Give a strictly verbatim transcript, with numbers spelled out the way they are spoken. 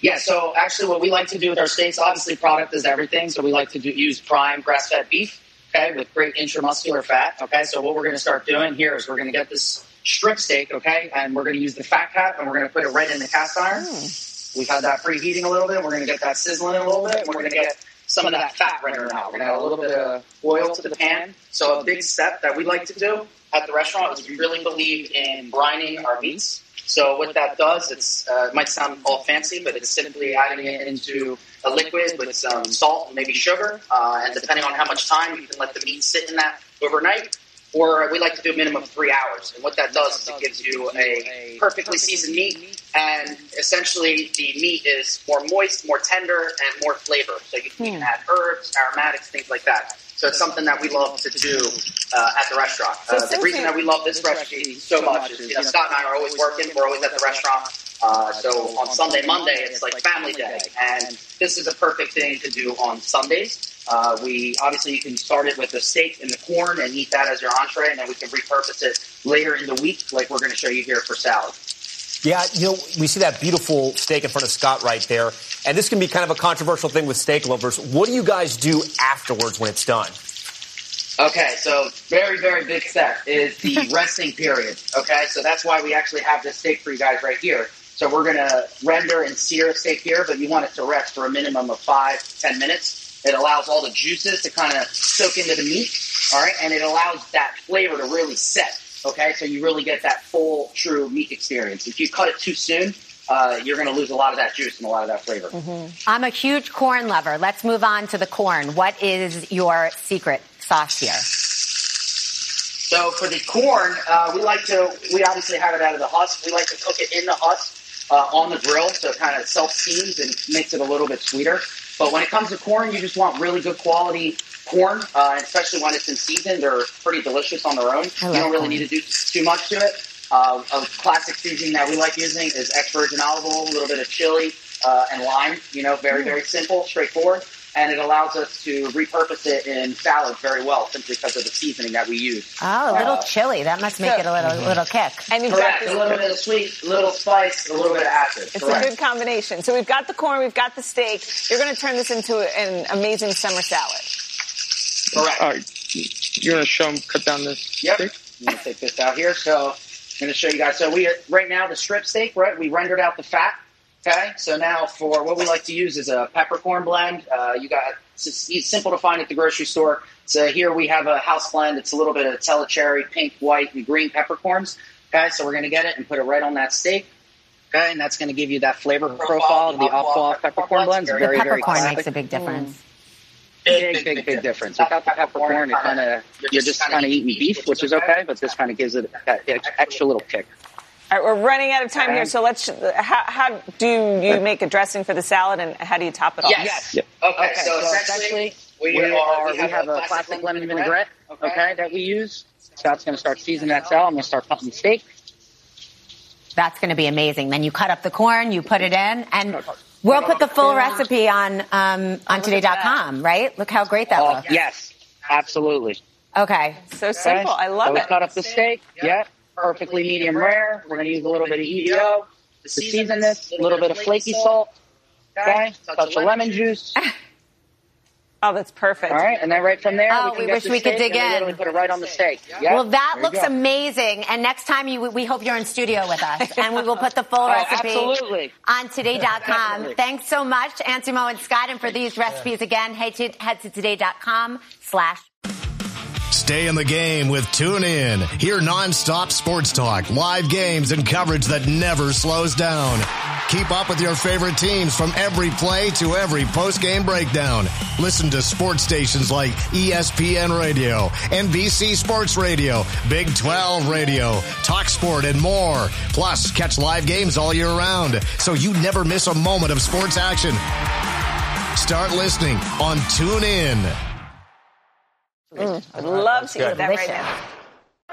Yeah, so actually what we like to do with our steaks, obviously product is everything, so we like to do, use prime grass-fed beef, okay, with great intramuscular fat, okay? So what we're going to start doing here is we're going to get this strip steak, okay, and we're going to use the fat cap, and we're going to put it right in the cast iron. Mm. We've had that preheating a little bit. We're going to get that sizzling a little bit, and we're going to get some of that fat rendering out. We're going to add a little bit of oil to the pan. So a big step that we like to do at the restaurant is we really believe in brining our meats. So what that does, it's uh, it might sound all fancy, but it's simply adding it into a liquid with some salt and maybe sugar. Uh, and depending on how much time, you can let the meat sit in that overnight. Or we like to do a minimum of three hours. And what that does is it gives you a perfectly seasoned meat. And essentially the meat is more moist, more tender, and more flavor. So you can add herbs, aromatics, things like that. So it's something that we love to do uh, at the restaurant. Uh, the reason that we love this recipe so much is, you know, Scott and I are always working. We're always at the restaurant. Uh, so on Sunday, Monday, it's like family day. And this is a perfect thing to do on Sundays. Uh, we obviously, you can start it with the steak and the corn and eat that as your entree, and then we can repurpose it later in the week, like we're going to show you here for salad. Yeah, you know, we see that beautiful steak in front of Scott right there, and this can be kind of a controversial thing with steak lovers. What do you guys do afterwards when it's done? Okay, so very, very big step is the resting period, okay? So that's why we actually have this steak for you guys right here. So we're going to render and sear a steak here, but you want it to rest for a minimum of five, ten minutes. It allows all the juices to kind of soak into the meat, all right? And it allows that flavor to really set, okay? So you really get that full, true meat experience. If you cut it too soon, uh, you're going to lose a lot of that juice and a lot of that flavor. Mm-hmm. I'm a huge corn lover. Let's move on to the corn. What is your secret sauce here? So for the corn, uh, we like to, we obviously have it out of the husk. We like to cook it in the husk uh, on the grill, so it kind of self-steams and makes it a little bit sweeter. But when it comes to corn, you just want really good quality corn, uh, especially when it's in season. They're pretty delicious on their own. You don't really corn. need to do too much to it. Uh, a classic seasoning that we like using is extra virgin olive oil, a little bit of chili, uh, and lime. You know, very, very simple, straightforward. And it allows us to repurpose it in salads very well, simply because of the seasoning that we use. Oh, a little uh, chili. That must make so, it a little mm-hmm. little kick. And you've Correct. got a little bit of sweet, a little spice, a little bit of acid. It's Correct. a good combination. So we've got the corn, we've got the steak. You're going to turn this into an amazing summer salad. Correct. All right. You're going to show them cut down this yep. steak? I'm going to take this out here. So I'm going to show you guys. So we right now, the strip steak, right, we rendered out the fat. Okay, so now for what we like to use is a peppercorn blend. Uh, you got it's, it's simple to find at the grocery store. So here we have a house blend. It's a little bit of telecherry, pink, white, and green peppercorns. Okay, so we're going to get it and put it right on that steak. Okay, and that's going to give you that flavor profile of the Aqua peppercorn blend. The very, very peppercorn classic. makes a big difference. Mm. Big, big, big difference. Without the peppercorn, it kind of you're just kind of eating beef, which is okay, but this kind of gives it that extra little kick. All right, we're running out of time here, so let's. How, how do you make a dressing for the salad, and how do you top it off? Yes. yes. Okay, okay, so, so essentially, we, we, are, we have, have a classic lemon vinaigrette, okay, okay, that we use. Scott's going to start seasoning that salad. I'm going to start cutting the steak. That's going to be amazing. Then you cut up the corn, you put it in, and we'll put the full recipe on um, on today dot com, right? Look how great that oh, looks. Yes, absolutely. Okay. So simple. Okay. I love so it. we cut up the steak. Yeah. Perfectly medium rare. We're going to use a little bit of E D O to season this, a little bit of flaky salt, okay, touch of lemon juice. Oh, that's perfect. All right, and then right from there, oh, we, can we get wish the we could dig and in. We literally put it right on the steak. Yep. Well, that there looks amazing. And next time, you, we hope you're in studio with us, and we will put the full oh, recipe absolutely. on today dot com. Thanks so much, Ansimo and Scott, and for these recipes again, head to, head to today dot com slash. Stay in the game with TuneIn. Hear nonstop sports talk, live games, and coverage that never slows down. Keep up with your favorite teams from every play to every post-game breakdown. Listen to sports stations like E S P N Radio, N B C Sports Radio, Big twelve Radio, TalkSport, and more. Plus, catch live games all year round, so you never miss a moment of sports action. Start listening on TuneIn. Mm, I'd love to eat that Delicious. right now.